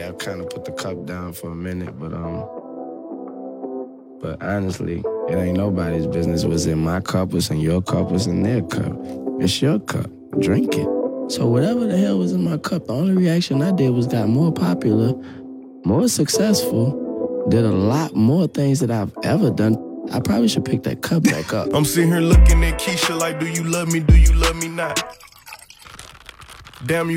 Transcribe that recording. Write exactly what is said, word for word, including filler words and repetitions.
I kind of put the cup down for a minute, but um, but honestly, it ain't nobody's business. What's in my cup, what's in your cup, what's in their cup. It's your cup. Drink it. So whatever the hell was in my cup, the only reaction I did was got more popular, more successful, did a lot more things that I've ever done. I probably should pick that cup back up. I'm sitting here looking at Keisha like, do you love me, do you love me not? Damn, you